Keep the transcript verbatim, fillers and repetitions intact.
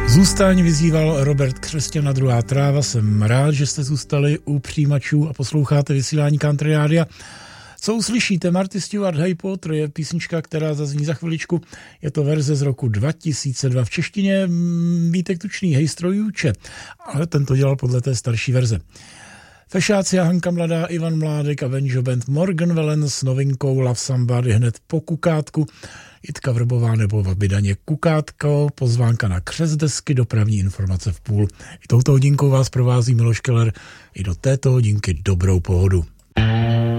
Zůstání vyzýval Robert Křesťan a Druhá tráva. Jsem rád, že jste zůstali u přijímačů a posloucháte vysílání Country Rádia. Co uslyšíte? Marty Stewart, Hey Potter je písnička, která zazní za chviličku. Je to verze z roku dva tisíce dva. V češtině Vítek Tučný, Hej strojůče, ale ten to dělal podle té starší verze. Fešáci a Hanka Mladá, Ivan Mládek a Benjo Band, Morgan Wallen s novinkou Love Somebody hned po Kukátku, Jitka Vrbová nebo Vabidaně Kukátko, pozvánka na křesdesky, dopravní informace v půl. I touto hodinkou vás provází Miloš Keller, i do této hodinky dobrou pohodu.